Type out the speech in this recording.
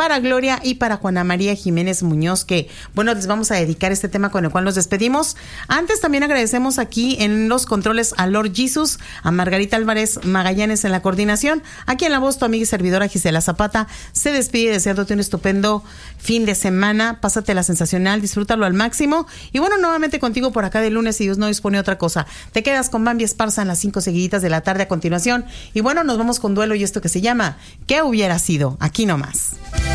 para Gloria y para Juana María Jiménez Muñoz, que, bueno, les vamos a dedicar este tema con el cual nos despedimos. Antes también agradecemos aquí en los controles a Lord Jesus, a Margarita Álvarez Magallanes en la coordinación. Aquí en la voz, tu amiga y servidora Gisela Zapata se despide deseándote un estupendo fin de semana. Pásatela sensacional, disfrútalo al máximo. Y bueno, nuevamente contigo por acá de lunes, si Dios no dispone otra cosa. Te quedas con Bambi Esparza en las 5 seguiditas de la tarde a continuación. Y bueno, nos vamos con Duelo y esto que se llama ¿Qué hubiera sido? Aquí nomás.